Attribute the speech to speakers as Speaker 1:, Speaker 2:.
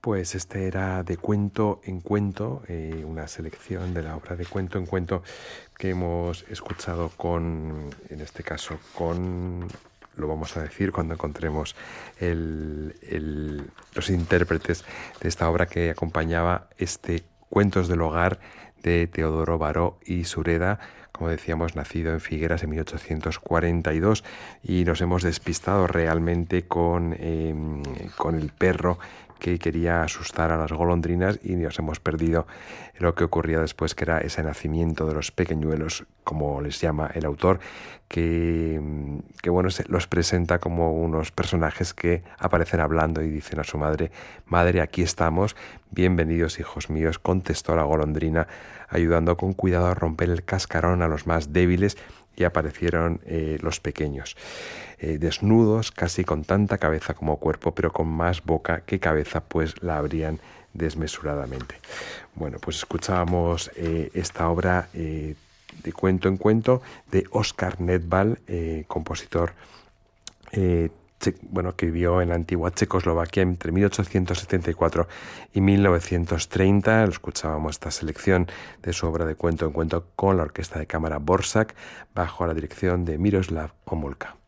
Speaker 1: Pues este era De cuento en cuento, una selección de la obra De cuento en cuento que hemos escuchado en este caso, lo vamos a decir cuando encontremos los intérpretes de esta obra que acompañaba Cuentos del Hogar de Teodoro Baró y Sureda, como decíamos, nacido en Figueras en 1842, y nos hemos despistado realmente con el perro que quería asustar a las golondrinas, y nos hemos perdido lo que ocurría después, que era ese nacimiento de los pequeñuelos, como les llama el autor, que bueno, los presenta como unos personajes que aparecen hablando y dicen a su madre: «Madre, aquí estamos, bienvenidos hijos míos», contestó la golondrina, ayudando con cuidado a romper el cascarón a los más débiles, y aparecieron los pequeños, desnudos, casi con tanta cabeza como cuerpo, pero con más boca que cabeza, pues la abrían desmesuradamente. Bueno, pues escuchábamos esta obra de cuento en cuento de Oskar Nedbal, compositor que vivió en la antigua Checoslovaquia entre 1874 y 1930. Lo escuchábamos, esta selección de su obra de cuento en cuento, con la Orquesta de Cámara Borsak, bajo la dirección de Miroslav Homolka.